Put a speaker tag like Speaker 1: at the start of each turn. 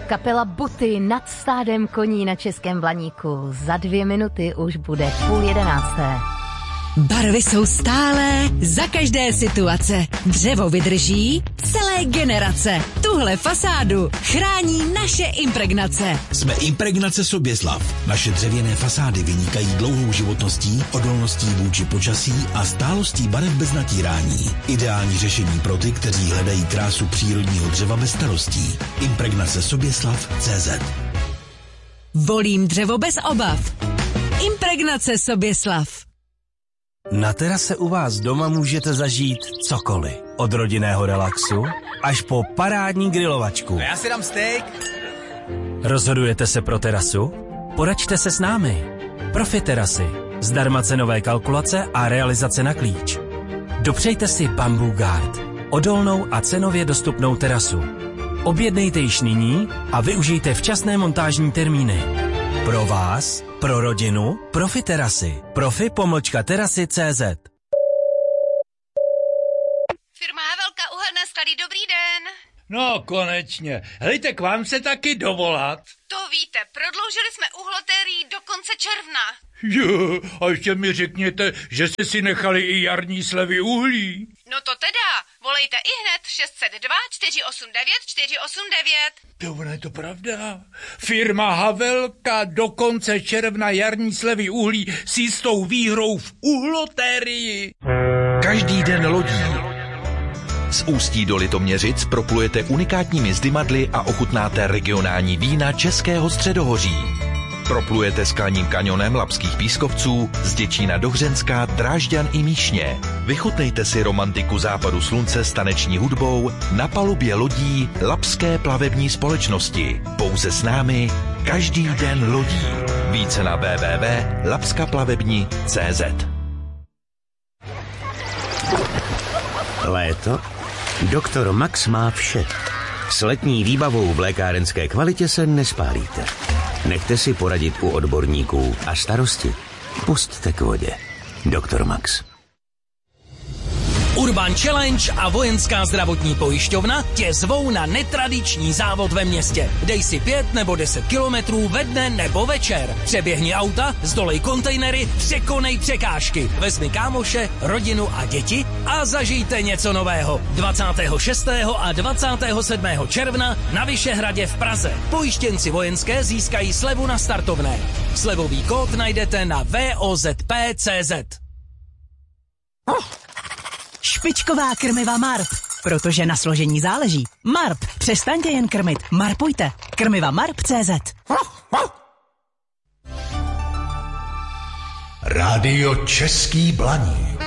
Speaker 1: Kapela Buty nad stádem koní na Českém Blaníku. Za 2 minuty už bude 10:30.
Speaker 2: Barvy jsou stálé, za každé situace. Dřevo vydrží celé generace. Tuhle fasádu chrání naše Impregnace.
Speaker 3: Jsme Impregnace Soběslav. Naše dřevěné fasády vynikají dlouhou životností, odolností vůči počasí a stálostí barev bez natírání. Ideální řešení pro ty, kteří hledají krásu přírodního dřeva bez starostí. Impregnace Soběslav.cz.
Speaker 2: Volím dřevo bez obav. Impregnace Soběslav.
Speaker 4: Na terase u vás doma můžete zažít cokoliv. Od rodinného relaxu až po parádní grilovačku.
Speaker 5: Já si dám steak.
Speaker 4: Rozhodujete se pro terasu? Poraďte se s námi. Profi terasy. Zdarma cenové kalkulace a realizace na klíč. Dopřejte si Bamboo Guard. Odolnou a cenově dostupnou terasu. Objednejte již nyní a využijte včasné montážní termíny. Pro vás, pro rodinu, Profi terasy. Profi-terasy.cz.
Speaker 6: Firma Havelka, uhelné sklady, dobrý den.
Speaker 7: No, konečně. Helejte, k vám se taky dovolat.
Speaker 6: To víte, prodloužili jsme uhlotérii do konce června.
Speaker 7: Jo, a ještě mi řekněte, že jste si nechali i jarní slevy uhlí.
Speaker 6: No to teda, volejte ihned 602 489 489.
Speaker 7: To ono je to pravda. Firma Havelka do konce června jarní slevy uhlí s jistou výhrou v uhlotérii.
Speaker 8: Každý den lodí. Z Ústí do Litoměřic proplujete unikátními zdymadly a ochutnáte regionální vína Českého středohoří. Proplujete skalním kanionem Labských pískovců, z Děčína do Hřenska, Drážďan i Míšně. Vychutnejte si romantiku západu slunce s taneční hudbou na palubě lodí Labské plavební společnosti. Pouze s námi každý den lodí. Více na www.labskaplavební.cz.
Speaker 9: Léto? Doktor Max má vše. S letní výbavou v lékárenské kvalitě se nespálíte. Nechte si poradit u odborníků a starosti pusťte k vodě. Doktor Max.
Speaker 4: Urban Challenge a Vojenská zdravotní pojišťovna tě zvou na netradiční závod ve městě. Dej si 5 nebo 10 kilometrů ve dne nebo večer. Přeběhni auta, zdolej kontejnery, překonej překážky. Vezmi kámoše, rodinu a děti a zažijte něco nového. 26. a 27. června na Vyšehradě v Praze. Pojištěnci vojenské získají slevu na startovné. Slevový kód najdete na vozp.cz.
Speaker 2: Špičková krmiva Marp, protože na složení záleží. Marp, přestaňte jen krmit, marpujte. Krmiva Marp.cz.
Speaker 3: Rádio Český Blaník.